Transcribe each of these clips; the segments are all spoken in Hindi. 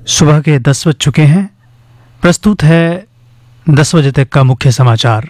सुबह के 10 बज चुके हैं। प्रस्तुत है 10 बजे तक का मुख्य समाचार।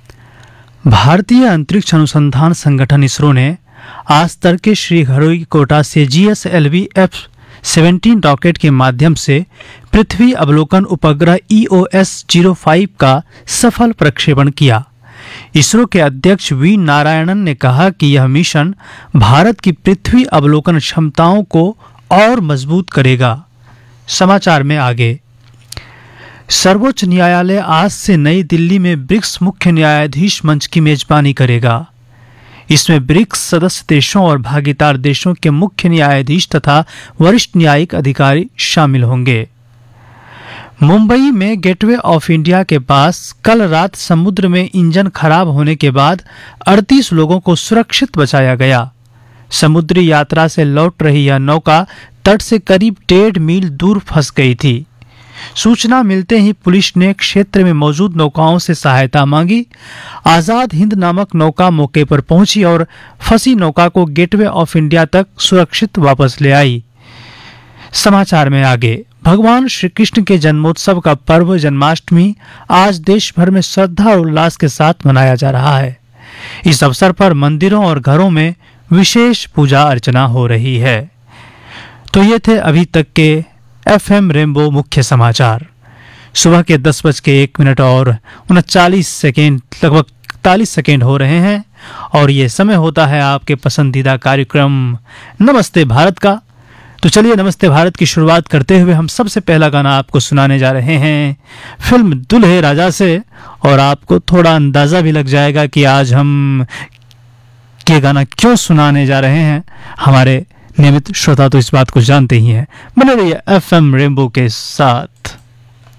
भारतीय अंतरिक्ष अनुसंधान संगठन इसरो ने आज तड़के श्रीहरिकोटा से GSLV F-17 रॉकेट के माध्यम से पृथ्वी अवलोकन उपग्रह EOS-05 का सफल प्रक्षेपण किया। इसरो के अध्यक्ष वी नारायणन ने कहा कि यह मिशन भारत की पृथ्वी अवलोकन क्षमताओं को और मजबूत करेगा। समाचार में आगे, सर्वोच्च न्यायालय आज से नई दिल्ली में ब्रिक्स मुख्य न्यायाधीश मंच की मेजबानी करेगा। इसमें ब्रिक्स सदस्य देशों और भागीदार देशों के मुख्य न्यायाधीश तथा वरिष्ठ न्यायिक अधिकारी शामिल होंगे। मुंबई में गेटवे ऑफ इंडिया के पास कल रात समुद्र में इंजन खराब होने के बाद 38 लोगों को सुरक्षित बचाया गया। समुद्री यात्रा से लौट रही यह नौका तट से करीब 1.5 मील दूर फंस गई थी। सूचना मिलते ही पुलिस ने क्षेत्र में मौजूद नौकाओं से सहायता मांगी। आजाद हिंद नामक नौका मौके पर पहुंची और फंसी नौका को गेटवे ऑफ इंडिया तक सुरक्षित वापस ले आई। समाचार में आगे, भगवान श्री कृष्ण के जन्मोत्सव का पर्व जन्माष्टमी आज देश भर में श्रद्धा और उल्लास के साथ मनाया जा रहा है। इस अवसर पर मंदिरों और घरों में विशेष पूजा अर्चना हो रही है। तो ये थे अभी तक के FM रेनबो मुख्य समाचार। सुबह के 10:01 और 39 सेकेंड, लगभग 41 सेकेंड हो रहे हैं और ये समय होता है आपके पसंदीदा कार्यक्रम नमस्ते भारत का। तो चलिए नमस्ते भारत की शुरुआत करते हुए हम सबसे पहला गाना आपको सुनाने जा रहे हैं फिल्म दुल्हे राजा से, और आपको थोड़ा अंदाजा भी लग जाएगा कि आज हम ये गाना क्यों सुनाने जा रहे हैं। हमारे नियमित श्रोता तो इस बात को जानते ही हैं। बने रहिए FM रेनबो के साथ।